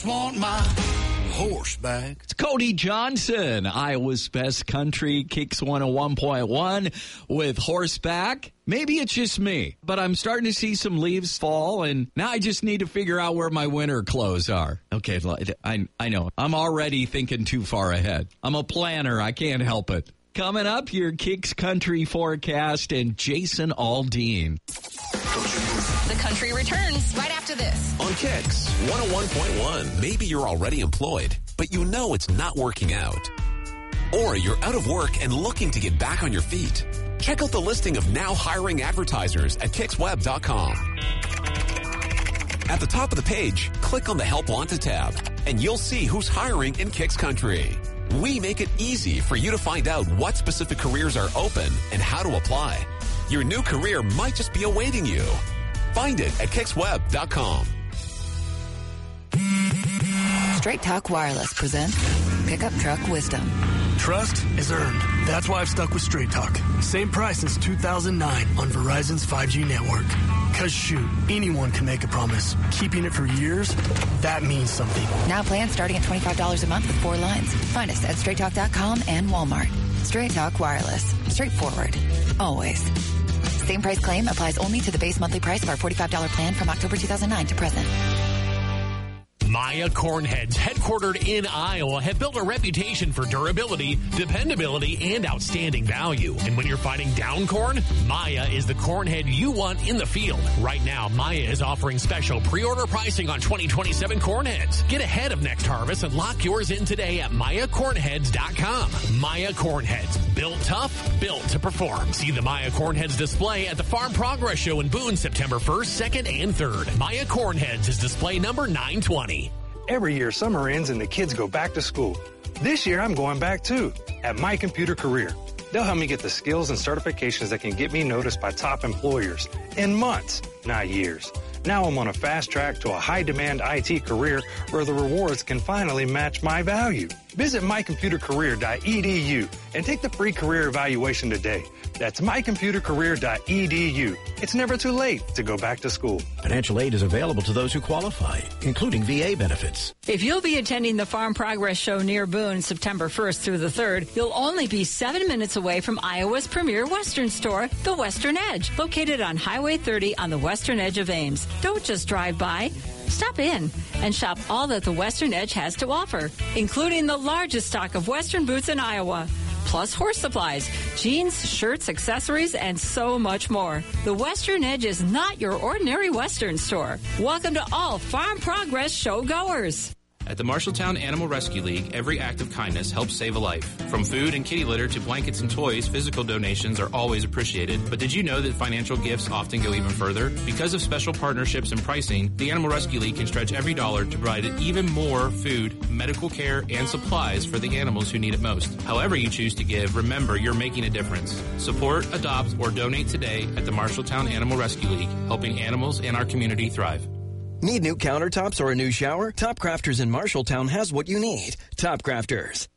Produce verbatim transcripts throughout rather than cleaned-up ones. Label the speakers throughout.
Speaker 1: want my horseback.
Speaker 2: It's Cody Johnson, Iowa's Best Country, Kicks one oh one point one with horseback. Maybe it's just me, but I'm starting to see some leaves fall, and now I just need to figure out where my winter clothes are. Okay, I, I know. I'm already thinking too far ahead. I'm a planner. I can't help it. Coming up, your Kicks Country forecast and Jason Aldean.
Speaker 3: The country returns right after this.
Speaker 4: On Kicks one oh one point one, maybe you're already employed, but you know it's not working out. Or you're out of work and looking to get back on your feet. Check out the listing of now hiring advertisers at kicks web dot com. At the top of the page, click on the Help Wanted tab, and you'll see who's hiring in Kicks Country. We make it easy for you to find out what specific careers are open and how to apply. Your new career might just be awaiting you. Find it at kicks web dot com.
Speaker 3: Straight Talk Wireless presents Pickup Truck Wisdom.
Speaker 5: Trust is earned. That's why I've stuck with Straight Talk. Same price since two thousand nine on Verizon's five G network. Cause shoot, anyone can make a promise. Keeping it for years, that means something.
Speaker 3: Now plans starting at twenty-five dollars a month with four lines. Find us at straight talk dot com and Walmart. Straight Talk Wireless. Straightforward. Always. Same price claim applies only to the base monthly price of our forty-five dollars plan from October two thousand nine to present.
Speaker 6: Maya Cornheads, headquartered in Iowa, have built a reputation for durability, dependability, and outstanding value. And when you're fighting down corn, Maya is the cornhead you want in the field. Right now, Maya is offering special pre-order pricing on twenty twenty-seven cornheads. Get ahead of next harvest and lock yours in today at maya cornheads dot com. Maya Cornheads, built tough, built to perform. See the Maya Cornheads display at the Farm Progress Show in Boone, September first, second, and third. Maya Cornheads is display number nine twenty.
Speaker 7: Every year, summer ends and the kids go back to school. This year, I'm going back too, at My Computer Career. They'll help me get the skills and certifications that can get me noticed by top employers in months, not years. Now I'm on a fast track to a high-demand I T career where the rewards can finally match my value. Visit my computer career dot e d u and take the free career evaluation today. That's my computer career dot e d u. It's never too late to go back to school.
Speaker 8: Financial aid is available to those who qualify, including V A benefits.
Speaker 9: If you'll be attending the Farm Progress Show near Boone September first through the third, you'll only be seven minutes away from Iowa's premier Western store, the Western Edge, located on Highway thirty on the western edge of Ames. Don't just drive by. Stop in and shop all that the Western Edge has to offer, including the largest stock of Western boots in Iowa, plus horse supplies, jeans, shirts, accessories, and so much more. The Western Edge is not your ordinary Western store. Welcome to all Farm Progress Show goers.
Speaker 10: At the Marshalltown Animal Rescue League, every act of kindness helps save a life. From food and kitty litter to blankets and toys, physical donations are always appreciated. But did you know that financial gifts often go even further? Because of special partnerships and pricing, the Animal Rescue League can stretch every dollar to provide even more food, medical care, and supplies for the animals who need it most. However you choose to give, remember you're making a difference. Support, adopt, or donate today at the Marshalltown Animal Rescue League, helping animals and our community thrive.
Speaker 11: Need new countertops or a new shower? Top Crafters in Marshalltown has what you need. Top Crafters.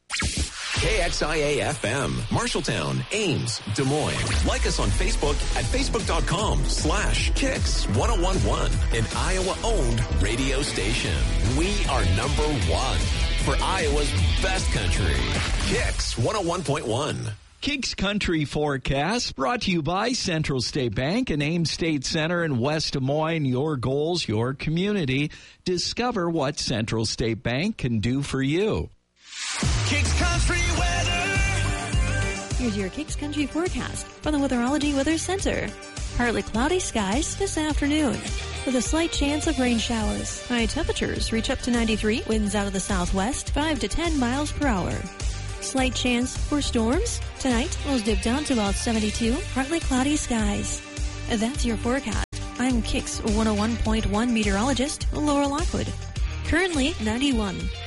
Speaker 4: K X I A F M, Marshalltown, Ames, Des Moines. Like us on Facebook at facebook dot com slash kicks one oh one one, an Iowa-owned radio station. We are number one for Iowa's best country. Kicks one oh one point one.
Speaker 2: Kicks Country Forecast brought to you by Central State Bank and Ames State Center in West Des Moines. Your goals, your community. Discover what Central State Bank can do for you.
Speaker 1: Kicks Country weather.
Speaker 12: Here's your Kicks Country forecast from the Weatherology Weather Center. Partly cloudy skies this afternoon with a slight chance of rain showers. High temperatures reach up to ninety-three, winds out of the southwest, five to ten miles per hour. Slight chance for storms. Tonight, lows dip down to about seventy-two, partly cloudy skies. That's your forecast. I'm Kicks one oh one point one meteorologist Laura Lockwood. Currently ninety-one.